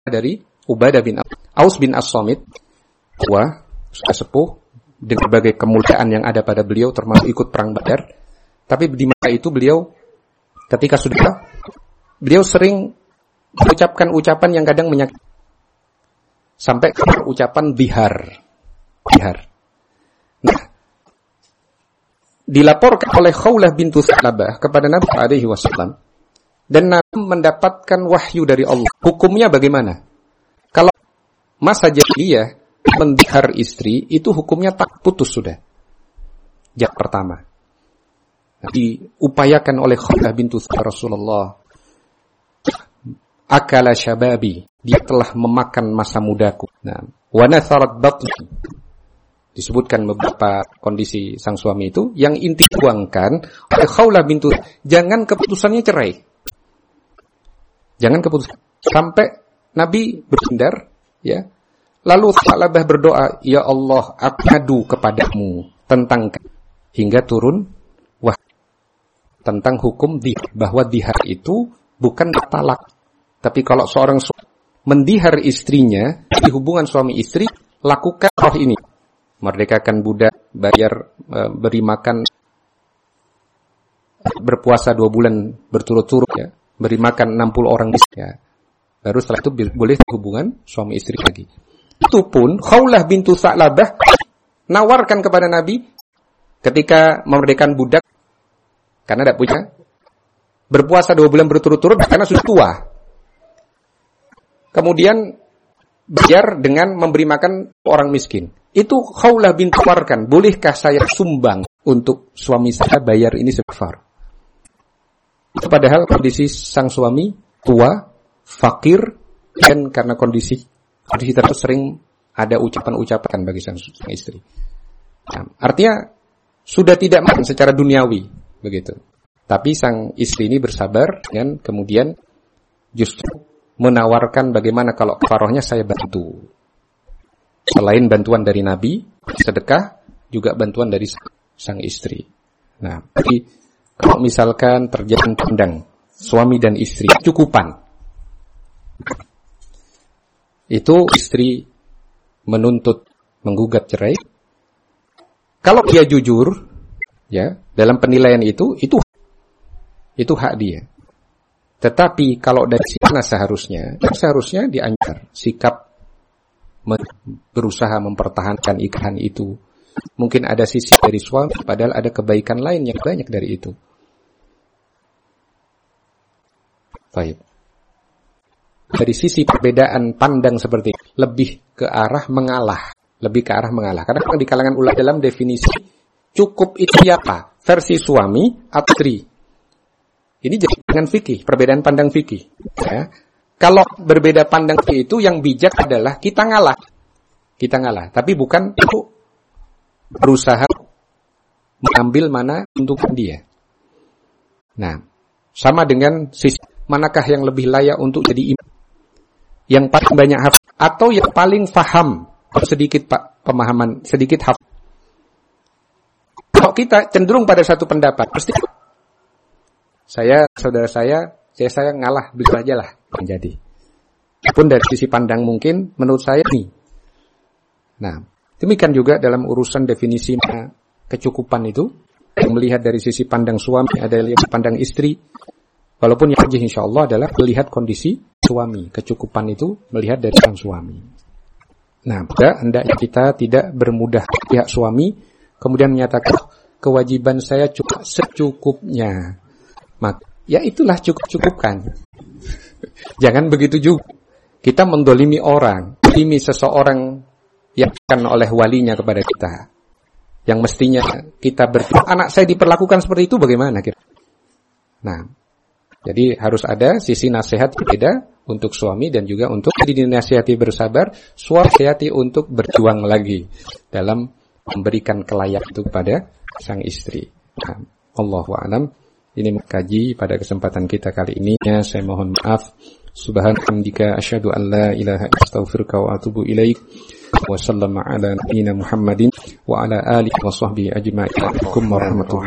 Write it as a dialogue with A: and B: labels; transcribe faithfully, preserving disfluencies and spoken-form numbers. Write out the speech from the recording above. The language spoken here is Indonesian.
A: dari Ubadah bin Aus bin As-Samit, tua, sudah sepuh, dengan berbagai kemuliaan yang ada pada beliau, termasuk ikut perang Badar. Tapi di masa itu beliau, ketika sudah, beliau sering mengucapkan ucapan yang kadang menyakiti. Sampai ke ucapan bihar. Bihar. Nah, dilaporkan oleh Khawlah bintu Salabah kepada Nabi alaihi wasallam, dan Nabi mendapatkan wahyu dari Allah. Hukumnya bagaimana? Kalau masa jahiliyah mendihar istri, itu hukumnya tak putus sudah. Yang pertama. Diupayakan oleh Khawlah bintu Rasulullah. Akala syababi. Dia telah memakan masa mudaku. Nah, wa natharat batni. Disebutkan beberapa kondisi sang suami itu yang inti tuangkan oleh Khawlah bintu, jangan keputusannya cerai. Jangan keputusan sampai Nabi bersandar, ya. Lalu Salabah berdoa, ya Allah, aku adu kepadamu tentang, hingga turun wah tentang hukum dihar, bahwa dihar itu bukan talak. Tapi kalau seorang mendihar istrinya di hubungan suami istri, lakukan roh ini. Merdekakan budak, bayar, beri makan, berpuasa dua bulan berturut-turut, ya, beri makan enam puluh orang, ya. Baru setelah itu boleh hubungan suami istri lagi. Itu pun Khawlah bintu Salabah nawarkan kepada Nabi ketika memerdekakan budak, karena tidak punya, berpuasa dua bulan berturut-turut karena sudah tua. Kemudian bayar dengan memberi makan orang miskin. Itu Khawlah bintu tawarkan, bolehkah saya sumbang untuk suami saya bayar ini sebesar? Itu padahal kondisi sang suami tua, fakir, dan karena kondisi kondisi tertentu sering ada ucapan-ucapan bagi sang, sang istri. Nah, artinya sudah tidak makan secara duniawi begitu. Tapi sang istri ini bersabar dengan kemudian justru menawarkan bagaimana kalau kafarahnya saya bantu. Selain bantuan dari Nabi, sedekah, juga bantuan dari sang istri. Nah, jadi kalau misalkan terjadi pandang suami dan istri cukupan, itu istri menuntut menggugat cerai. Kalau dia jujur, ya, dalam penilaian itu, itu itu hak dia. Tetapi kalau dari mana seharusnya, seharusnya dianjur sikap berusaha mempertahankan ikahan itu. Mungkin ada sisi dari suami, padahal ada kebaikan lain yang banyak dari itu. Baik. Dari sisi perbedaan pandang seperti ini, lebih ke arah mengalah, lebih ke arah mengalah. Karena di kalangan ulama dalam definisi cukup itu apa? Versi suami atau istri. Ini jadi dengan fikih, perbedaan pandang fikih. Ya. Kalau berbeda pandang itu, yang bijak adalah kita ngalah. Kita ngalah. Tapi bukan itu berusaha mengambil mana untuk dia. Nah, sama dengan sisi manakah yang lebih layak untuk jadi imam. Yang paling banyak hafal. Atau yang paling faham. Sedikit pak pemahaman, sedikit hafal. Kalau kita cenderung pada satu pendapat, pasti saya, saudara saya, saya, saya ngalah, begitu aja lah menjadi. Pun dari sisi pandang mungkin, menurut saya nih. Nah, demikian juga dalam urusan definisi kecukupan itu, yang melihat dari sisi pandang suami, ada yang pandang istri. Walaupun yang rajih insya Allah adalah melihat kondisi suami. Kecukupan itu melihat dari sang suami. Nah, hendaknya kita tidak bermudah pihak suami, kemudian menyatakan, kewajiban saya cukup secukupnya. Maka, ya itulah cukup-cukupkan. Jangan begitu juga. Kita mendolimi orang, mendolimi seseorang yang akan oleh walinya kepada kita. Yang mestinya kita berpikir, anak saya diperlakukan seperti itu bagaimana kira? Nah, jadi harus ada sisi nasihat berbeda untuk suami dan juga untuk jadi dinasihati bersabar, suami nasihati untuk berjuang lagi dalam memberikan kelayak itu kepada sang istri. Nah, Allahu a'lam. Ini mengkaji pada kesempatan kita kali ini. Ya, saya mohon maaf. Subhanallah, asyhadu an la ilaha illa anta astaghfiruka wa atubu ilaik. Wa sallallahu ala nabiyyina Muhammadin wa ala alihi wa sahbihi ajma'in. Assalamualaikum warahmatullahi